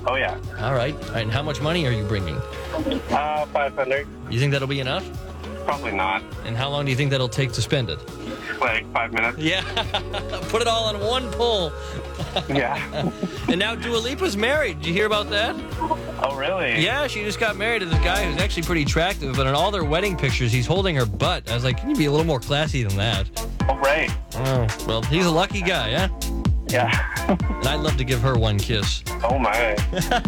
Oh, yeah. All right. And how much money are you bringing? 500. You think that'll be enough? Probably not. And how long do you think that'll take to spend it? Like 5 minutes. Yeah. Put it all on one pull. Yeah. And now Dua Lipa's married. Did you hear about that? Oh, really? Yeah, she just got married to this guy who's actually pretty attractive, but in all their wedding pictures, he's holding her butt. I was like, can you be a little more classy than that? Oh, right. Oh, well, he's a lucky guy, yeah? Yeah. And I'd love to give her one kiss. Oh, my.